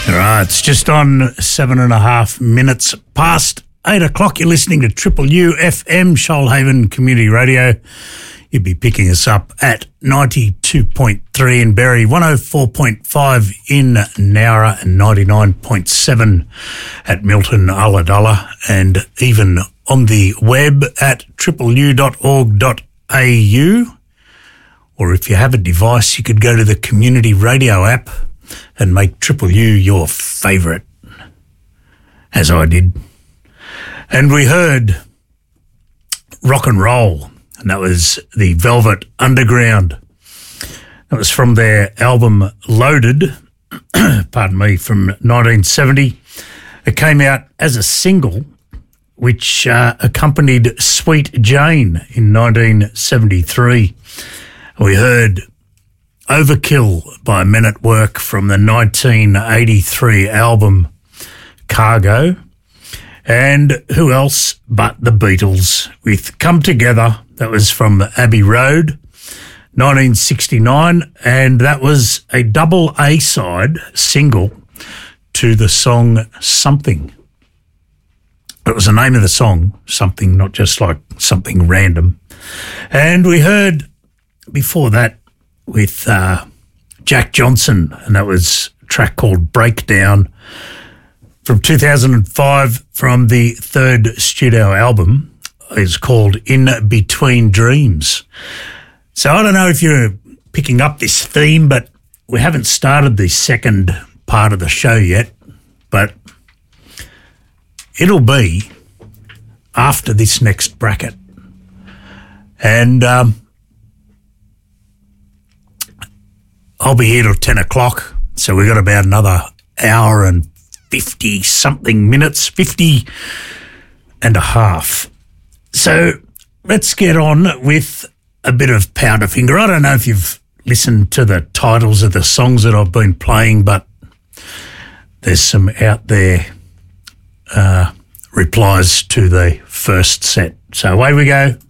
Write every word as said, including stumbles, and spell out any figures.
All right, it's just on seven and a half minutes past eight o'clock. You're listening to Triple U F M, Shoalhaven Community Radio. You'd be picking us up at ninety-two point three in Berry, one oh four point five in Nowra, and ninety-nine point seven at Milton, Ulladulla, and even on the web at triple u dot org dot a u. Or if you have a device, you could go to the Community Radio app and make Triple U your favourite, as I did. And we heard Rock and Roll, and that was the Velvet Underground. That was from their album Loaded, pardon me, from nineteen seventy. It came out as a single, which uh, accompanied Sweet Jane in nineteen seventy-three. We heard Overkill by Men at Work from the nineteen eighty-three album Cargo. And who else but the Beatles with Come Together. That was from Abbey Road, nineteen sixty-nine, and that was a double A-side single to the song Something. It was the name of the song, Something, not just like something random. And we heard before that with uh, Jack Johnson, and that was a track called Breakdown from two thousand five from the third studio album. It's called In Between Dreams. So I don't know if you're picking up this theme, but we haven't started the second part of the show yet, but it'll be after this next bracket. And um, I'll be here till ten o'clock, so we've got about another hour and fifty-something minutes, fifty and a half. So let's get on with a bit of Powderfinger. I don't know if you've listened to the titles of the songs that I've been playing, but there's some out there uh, replies to the first set. So away we go.